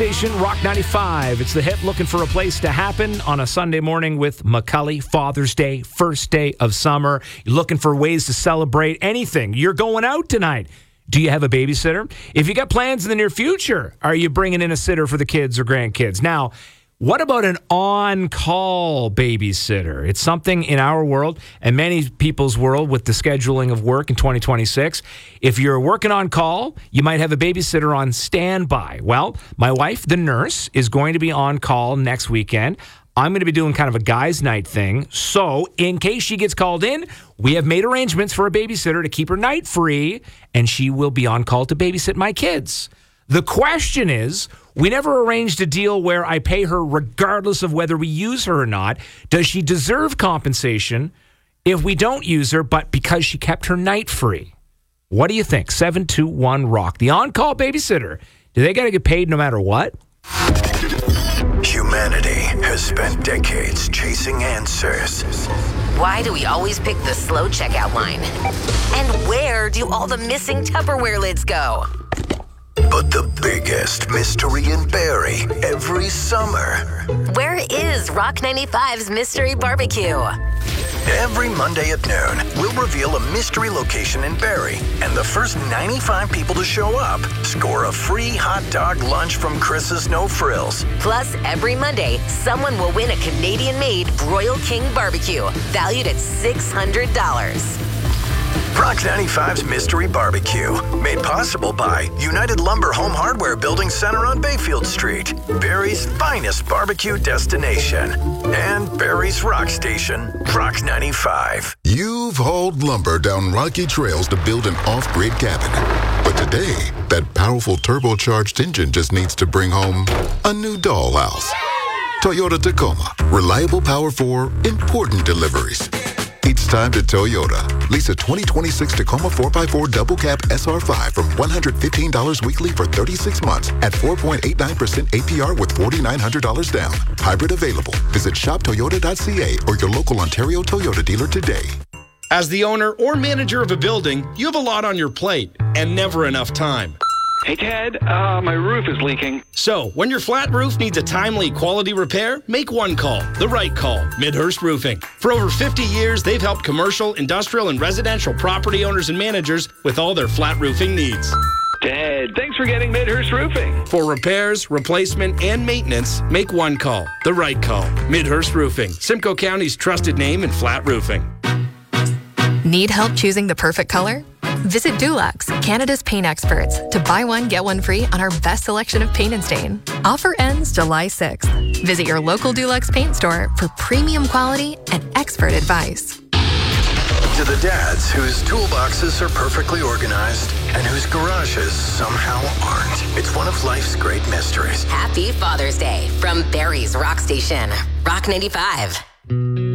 Station, Rock 95. It's the hit Looking for a Place to Happen on a Sunday morning with McCully. Father's Day, first day of summer. You're looking for ways to celebrate anything. You're going out tonight. Do you have a babysitter? If you got plans in the near future, are you bringing in a sitter for the kids or grandkids? Now, what about an on-call babysitter? It's something in our world and many people's world with the scheduling of work in 2026. If you're working on call, you might have a babysitter on standby. Well, my wife, the nurse, is going to be on call next weekend. I'm going to be doing kind of a guys' night thing. So in case she gets called in, we have made arrangements for a babysitter to keep her night free, and she will be on call to babysit my kids. The question is, we never arranged a deal where I pay her regardless of whether we use her or not. Does she deserve compensation if we don't use her, but because she kept her night free? What do you think? 721-ROCK. The on-call babysitter, do they got to get paid no matter what? Humanity has spent decades chasing answers. Why do we always pick the slow checkout line? And where do all the missing Tupperware lids go? But the biggest mystery in Barrie every summer. Where is Rock 95's Mystery Barbecue? Every Monday at noon, we'll reveal a mystery location in Barrie, and the first 95 people to show up score a free hot dog lunch from Chris's No Frills. Plus, every Monday, someone will win a Canadian-made Royal King Barbecue, valued at $600. Rock 95's Mystery Barbecue, made possible by United Lumber Home Hardware Building Center on Bayfield Street, Barrie's finest barbecue destination, and Barrie's rock station, Rock 95. You've hauled lumber down rocky trails to build an off-grid cabin. But today, that powerful turbocharged engine just needs to bring home a new dollhouse. Toyota Tacoma, reliable power for important deliveries. It's time to Toyota. Lease a 2026 Tacoma 4x4 double cab SR5 from $115 weekly for 36 months at 4.89% APR with $4,900 down. Hybrid available. Visit shoptoyota.ca or your local Ontario Toyota dealer today. As the owner or manager of a building, you have a lot on your plate and never enough time. Hey, Ted, my roof is leaking. So, when your flat roof needs a timely quality repair, make one call, the right call, Midhurst Roofing. For over 50 years, they've helped commercial, industrial, and residential property owners and managers with all their flat roofing needs. Ted, thanks for getting Midhurst Roofing. For repairs, replacement, and maintenance, make one call, the right call, Midhurst Roofing, Simcoe County's trusted name in flat roofing. Need help choosing the perfect color? Visit Dulux, Canada's paint experts, to buy one, get one free on our best selection of paint and stain. Offer ends July 6th. Visit your local Dulux paint store for premium quality and expert advice. To the dads whose toolboxes are perfectly organized and whose garages somehow aren't. It's one of life's great mysteries. Happy Father's Day from Barrie's Rock Station, Rock 95.